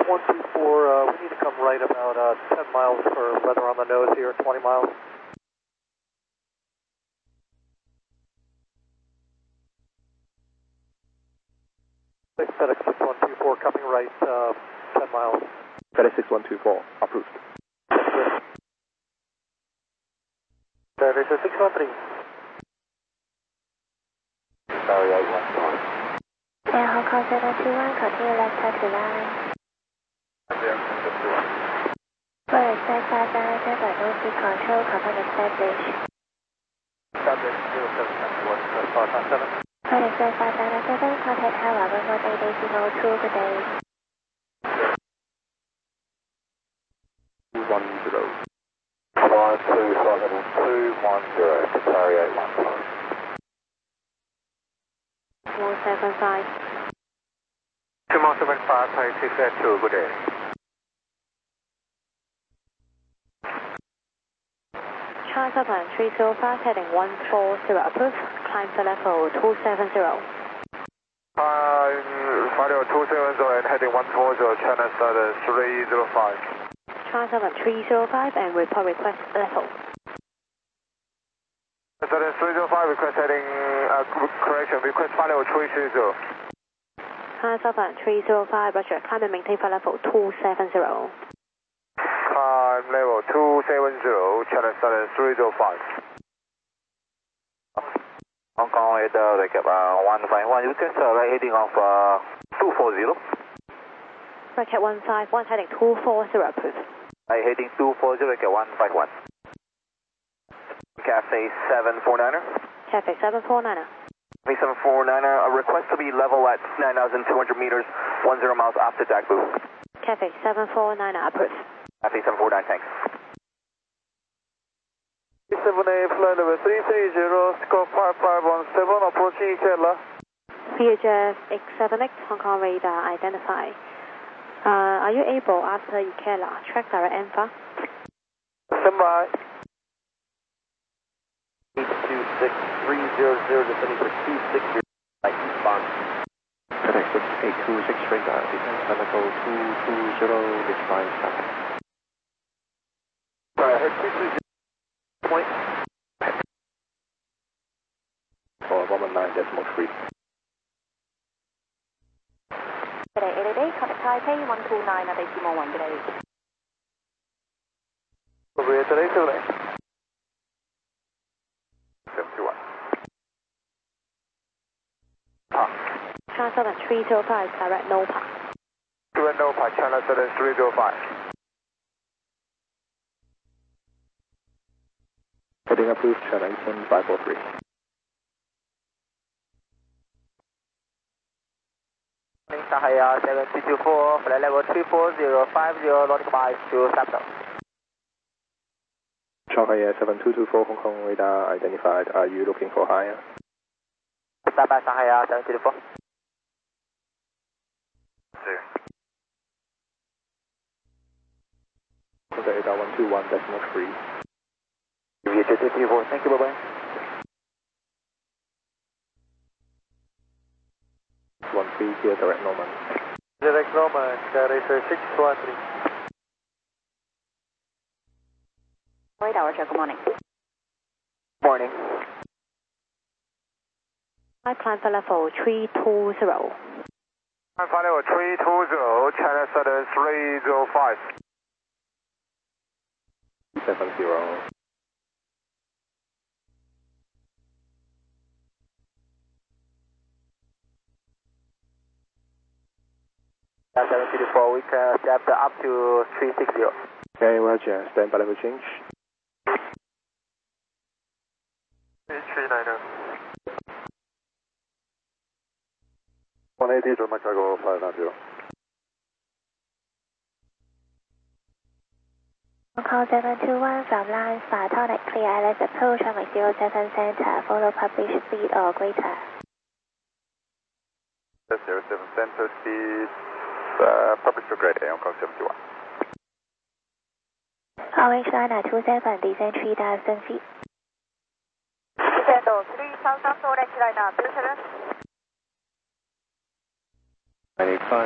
124, we need to come right about 10 miles for weather on the nose here, 20 miles. FedEx 6124 coming right 10 miles. FedEx 6124, approved. FedEx 613. Sorry, 814. Air Hong Kong 721, continue left taxi line. For expect 597, no seat control, command established. Subject 0771, 597. For expect 597, contact Tower 118.02, good day. 210. 127, 210, Sorry, 175. 2175, Thai 682, good day. Charles 305, heading 140, approved. Climb to level 270. Final 270 and heading 140, China Southern 305. Charles 305 and report request level. Southern 305, request heading, correction, request final 330. Charles 305, roger. Climb and maintain for level 270. Climb level 270, China Southern 305. Hong Kong radar, recap 151, request right heading of 240. Rocket 151, heading 240, approved. Right heading 240, recap 151. Cafe 749er. Cafe 749er. Cafe 749er, a request to be level at 9,200 meters, 10 miles after Dagbu. Cafe 749er, approved. Cafe 749, thanks. 7A, flight level 330, scope 5517, approaching Ikela. VHF X7X, Hong Kong radar identified. Are you able, after Ikela, track direct Alpha? Stand by. 826300, descending for 260, eastbound. FedEx 826 radar, descend to level 220, decline traffic. Sorry, I heard 230. Point. For 119.3. Today, 88, contact Taipei 129 at 81 today. Over here today, 7A. 71. China Southern 305, direct NOPA. Direct NOPA, China Southern 305. Heading approved, China Eastern 543. Shanghai 7224, flight level 34050, loading by to Sabdo. Shanghai 7224, Hong Kong radar identified. Are you looking for higher? Stand by Shanghai 7224. Contact radar 121.3. VHF thank you, bye-bye. 13 here, direct Norman. Direct Norman, Racer 613. Radar, roger, good morning. Morning. I climb for level 320. Final level 320, China Southern 305. 70. China 724, we can step up to 360. Okay, roger. Stand by level change. 390. 180 to Chicago 590. Hong Kong 721 from line 5, tonic clear, LS approach, runway 07 center, follow published speed or greater. 07 center speed, published or greater, Hong Kong 71. Orange Liner 27, descend 3,000 feet. Descend 3,000, orange liner 27. 985.